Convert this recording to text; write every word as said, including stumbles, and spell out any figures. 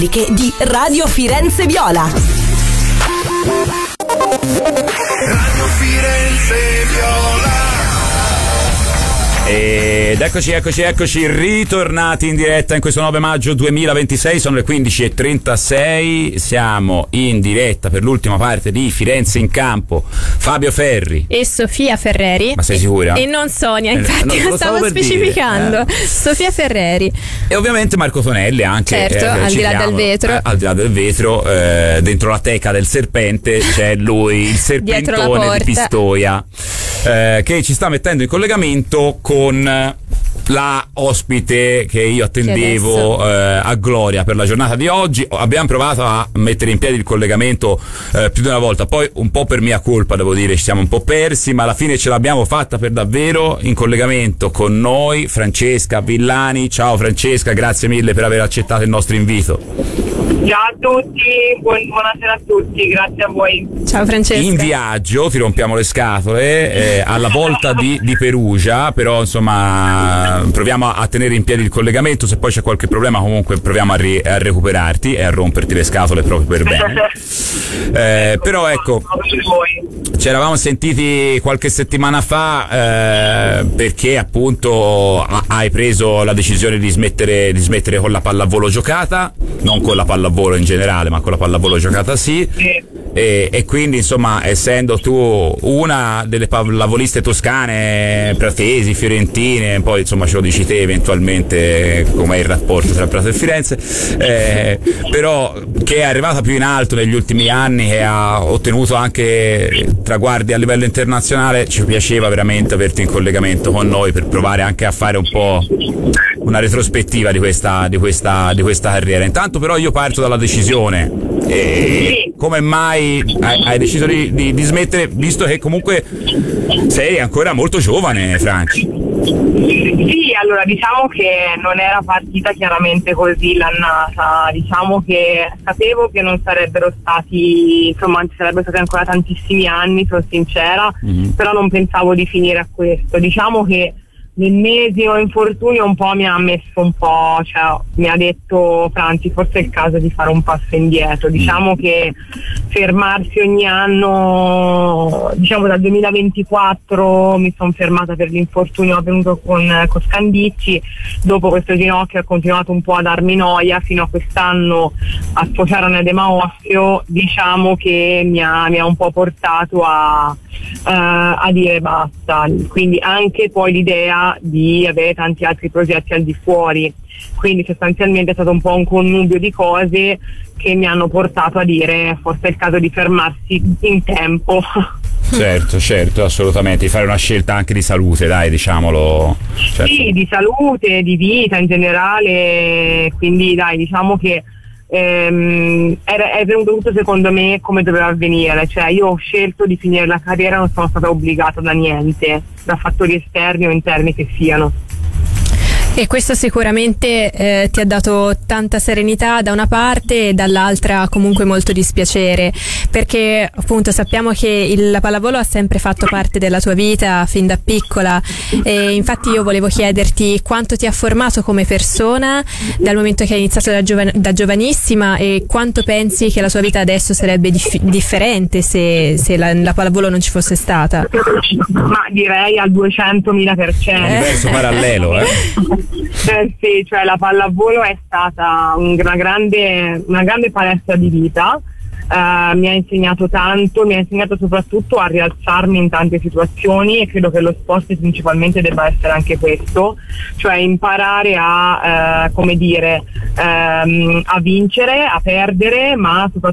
di Radio Firenze Viola. Radio Firenze Viola. Ed eccoci, eccoci, eccoci, ritornati in diretta in questo nove maggio duemilaventisei, sono le quindici e trentasei, siamo in diretta per l'ultima parte di Firenze in Campo. Fabio Ferri e Sofia Ferreri. Ma sei sicura? E non Sonia, infatti eh, no, lo stavo, stavo specificando. Eh. Sofia Ferreri. E ovviamente Marco Tonelli anche. Certo, eh, al di là del vetro. Eh, al di là del vetro, eh, dentro la teca del serpente c'è lui, il serpentone di Pistoia, eh, che ci sta mettendo in collegamento con la ospite che io attendevo eh, a Gloria per la giornata di oggi. Abbiamo provato a mettere in piedi il collegamento eh, più di una volta, poi un po' per mia colpa devo dire ci siamo un po' persi, ma alla fine ce l'abbiamo fatta per davvero. In collegamento con noi Francesca Villani. Ciao Francesca, grazie mille per aver accettato il nostro invito. Ciao a tutti, buon, buonasera a tutti, grazie a voi. Ciao Francesca. In viaggio, ti rompiamo le scatole, eh, alla volta di, di Perugia, però insomma proviamo a, a tenere in piedi il collegamento, se poi c'è qualche problema comunque proviamo a, ri, a recuperarti e a romperti le scatole proprio per bene. Eh, però ecco, ci eravamo sentiti qualche settimana fa eh, perché appunto hai preso la decisione di smettere, di smettere con la pallavolo giocata, non con la pallavolo in generale ma con la pallavolo giocata sì, sì. E, e quindi insomma essendo tu una delle pallavoliste toscane, pratesi, fiorentine, poi insomma ce lo dici te eventualmente com'è il rapporto tra Prato e Firenze, eh, però che è arrivata più in alto negli ultimi anni, che ha ottenuto anche traguardi a livello internazionale, ci piaceva veramente averti in collegamento con noi per provare anche a fare un po' una retrospettiva di questa, di questa, di questa carriera. Intanto però io parto dalla decisione. E come mai hai, hai deciso di, di, di smettere, visto che comunque sei ancora molto giovane, Franci? Sì, allora diciamo che non era partita chiaramente così l'annata, diciamo che sapevo che non sarebbero stati, insomma ci sarebbero stati ancora tantissimi anni, sono sincera, mm-hmm. però non pensavo di finire a questo. Diciamo che l'ennesimo infortunio un po' mi ha messo un po', cioè mi ha detto Franci forse è il caso di fare un passo indietro, diciamo che fermarsi ogni anno, diciamo dal duemilaventiquattro mi sono fermata per l'infortunio avvenuto con, con Scandicci, dopo questo ginocchio ha continuato un po' a darmi noia fino a quest'anno a sfociare un edema osseo, diciamo che mi ha, mi ha un po' portato a, uh, a dire basta, quindi anche poi l'idea di avere tanti altri progetti al di fuori, quindi sostanzialmente è stato un po' un connubio di cose che mi hanno portato a dire forse è il caso di fermarsi in tempo. Certo, certo, assolutamente, di fare una scelta anche di salute, dai, diciamolo. Certo. Sì, di salute, di vita in generale, quindi dai, diciamo che ehm, è, è venuto tutto secondo me come doveva avvenire, cioè io ho scelto di finire la carriera, non sono stata obbligata da niente, da fattori esterni o interni che siano. E questo sicuramente eh, ti ha dato tanta serenità da una parte e dall'altra comunque molto dispiacere, perché appunto sappiamo che il, la pallavolo ha sempre fatto parte della tua vita fin da piccola, e infatti io volevo chiederti quanto ti ha formato come persona dal momento che hai iniziato da, giovan- da giovanissima, e quanto pensi che la tua vita adesso sarebbe dif- differente se, se la, la pallavolo non ci fosse stata. Ma direi al duecentomila per cento. Un universo parallelo, eh? Eh sì, cioè la pallavolo è stata una grande, una grande palestra di vita, uh, mi ha insegnato tanto, mi ha insegnato soprattutto a rialzarmi in tante situazioni, e credo che lo sport principalmente debba essere anche questo, cioè imparare a, uh, come dire, um, a vincere, a perdere, ma soprattutto